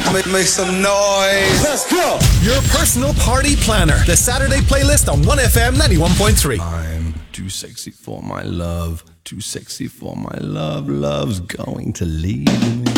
Make some noise. Let's go. Your personal party planner. The Saturday playlist on 1FM 91.3. I'm too sexy for my love. Too sexy for my love. Love's going to leave me.